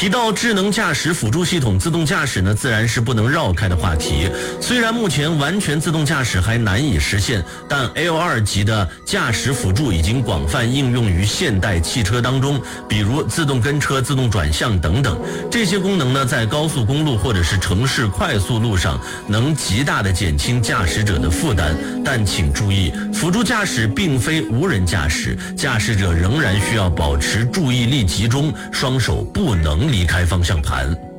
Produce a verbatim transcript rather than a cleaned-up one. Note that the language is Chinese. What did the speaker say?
提到智能驾驶辅助系统，自动驾驶呢自然是不能绕开的话题。虽然目前完全自动驾驶还难以实现，但 L 二 级的驾驶辅助已经广泛应用于现代汽车当中，比如自动跟车、自动转向等等。这些功能呢，在高速公路或者是城市快速路上能极大的减轻驾驶者的负担。但请注意，辅助驾驶并非无人驾驶，驾驶者仍然需要保持注意力集中，双手不能离开方向盘。